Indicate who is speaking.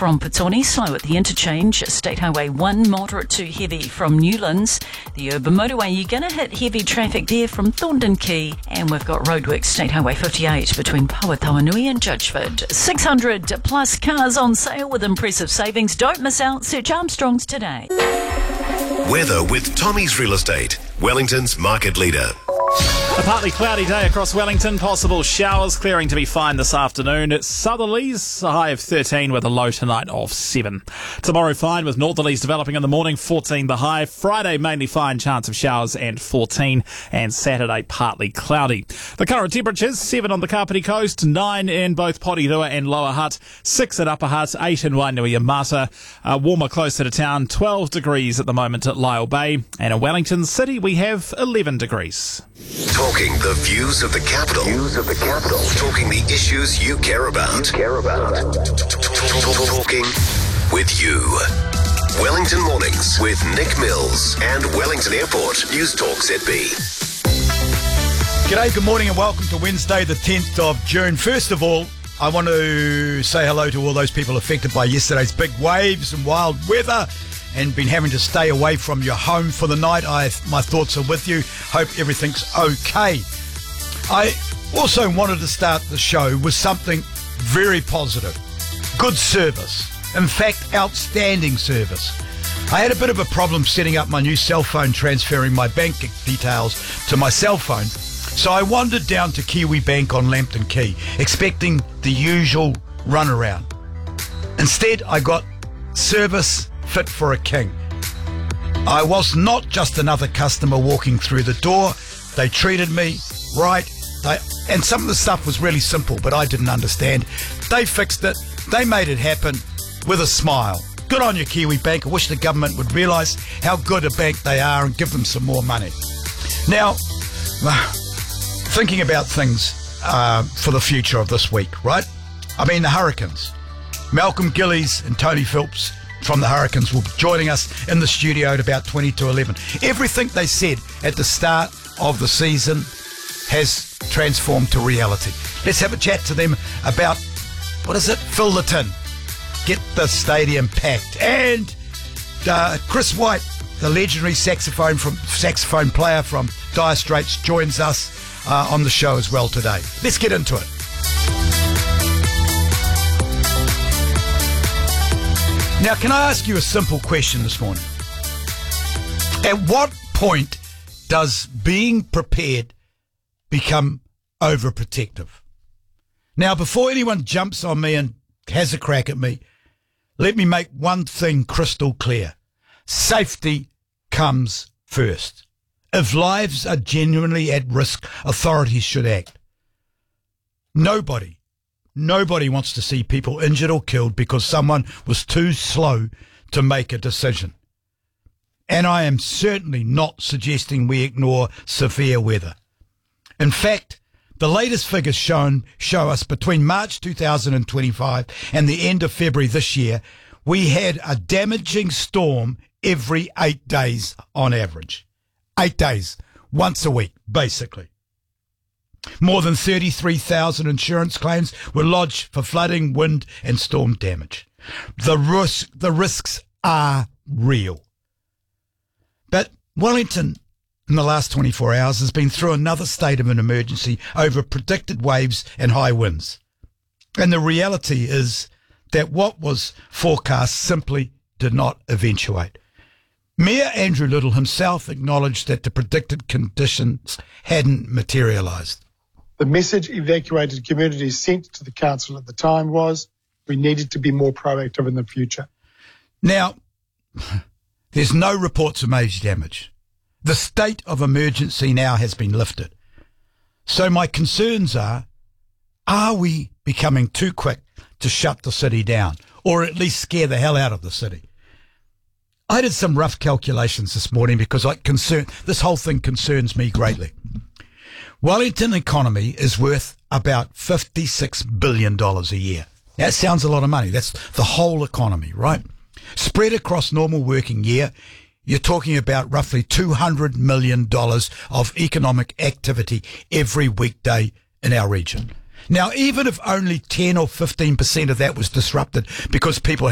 Speaker 1: from Petone, slow at the interchange. State Highway 1, moderate to heavy from Newlands. The urban motorway, you're going to hit heavy traffic there from Thorndon Quay. And we've got roadworks, State Highway 58 between Pauatawanui and Judgeford. 600 plus cars on sale with impressive savings. Don't miss out. Search Armstrong's today.
Speaker 2: Weather with Tommy's Real Estate, Wellington's market leader.
Speaker 3: A partly cloudy day across Wellington. Possible showers, clearing to be fine this afternoon. It's southerlies, a high of 13 with a low tonight of 7. Tomorrow fine with northerlies developing in the morning, 14 the high. Friday mainly fine, chance of showers and 14. And Saturday partly cloudy. The current temperatures, 7 on the Kapiti Coast, 9 in both Porirua and Lower Hutt, 6 at Upper Hutt, 8 in Wainuiomata. Warmer closer to town, 12 degrees at the moment at Lyle Bay. And in Wellington City we have 11 degrees.
Speaker 2: Talking the views of the capital. Talking the issues you care about. Talking with you. Wellington Mornings with Nick Mills and Wellington Airport News Talk ZB.
Speaker 4: G'day, good morning and welcome to Wednesday the 10th of June. First of all, I want to say hello to all those people affected by yesterday's big waves and wild weather and been having to stay away from your home for the night. My thoughts are with you. Hope everything's okay. I also wanted to start the show with something very positive. Good service. In fact, outstanding service. I had a bit of a problem setting up my new cell phone, transferring my bank details to my cell phone. So I wandered down to Kiwi Bank on Lambton Quay, expecting the usual runaround. Instead, I got service fit for a king. I was not just another customer walking through the door. They treated me right. And some of the stuff was really simple, but I didn't understand. They fixed it. They made it happen with a smile. Good on you, Kiwi Bank. I wish the government would realise how good a bank they are and give them some more money. Now, thinking about things for the future of this week, right? I mean, the Hurricanes. Malcolm Gillies and Tony Phillips from the Hurricanes will be joining us in the studio at about 20 to 11. Everything they said at the start of the season has transformed to reality. Let's have a chat to them about, fill the tin. Get the stadium packed. And Chris White, the legendary saxophone player from Dire Straits, joins us on the show as well today. Let's get into it. Now, can I ask you a simple question this morning? At what point does being prepared become overprotective? Now, before anyone jumps on me and has a crack at me, let me make one thing crystal clear. Safety comes first. If lives are genuinely at risk, authorities should act. Nobody wants to see people injured or killed because someone was too slow to make a decision. And I am certainly not suggesting we ignore severe weather. In fact, the latest figures show us between March 2025 and the end of February this year, we had a damaging storm every 8 days on average. 8 days, once a week, basically. More than 33,000 insurance claims were lodged for flooding, wind and storm damage. The risks are real. But Wellington, in the last 24 hours, has been through another state of an emergency over predicted waves and high winds. And the reality is that what was forecast simply did not eventuate. Mayor Andrew Little himself acknowledged that the predicted conditions hadn't materialised.
Speaker 5: The message evacuated communities sent to the council at the time was we needed to be more proactive in the future.
Speaker 4: Now, there's no reports of major damage. The state of emergency now has been lifted. So my concerns are we becoming too quick to shut the city down or at least scare the hell out of the city? I did some rough calculations this morning because this whole thing concerns me greatly. Wellington economy is worth about $56 billion a year. That sounds a lot of money. That's the whole economy, right? Spread across normal working year, you're talking about roughly $200 million of economic activity every weekday in our region. Now, even if only 10 or 15% of that was disrupted because people